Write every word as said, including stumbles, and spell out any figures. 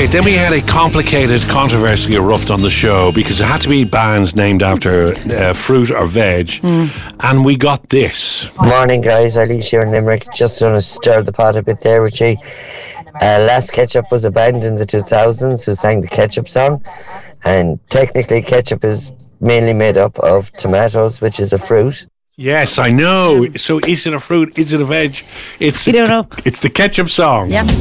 Okay, then we had a complicated controversy erupt on the show because it had to be bands named after uh, fruit or veg, mm. and we got this. Morning, guys. Eilís here in Limerick. Just going to stir the pot a bit there, Richie. Uh, Last Ketchup was a band in the two thousands who sang the Ketchup song, and technically ketchup is mainly made up of tomatoes, which is a fruit. Yes, I know. So is it a fruit? Is it a veg? It's you don't know. It's the Ketchup song. Yeah.